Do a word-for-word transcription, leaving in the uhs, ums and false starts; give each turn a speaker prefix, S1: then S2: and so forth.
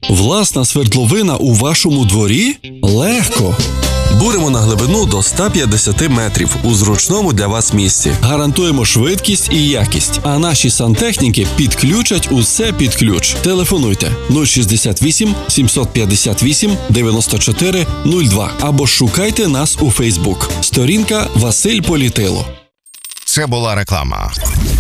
S1: Власна свердловина у вашому дворі? Легко!
S2: Буримо на глибину до ста п'ятдесят метрів у зручному для вас місці.
S1: Гарантуємо швидкість і якість, а наші сантехніки підключать усе під ключ. Телефонуйте нуль шістдесят вісім сімсот п'ятдесят вісім дев'яносто чотири нуль два або шукайте нас у Фейсбук. Сторінка Василь Політило.
S3: Це була реклама.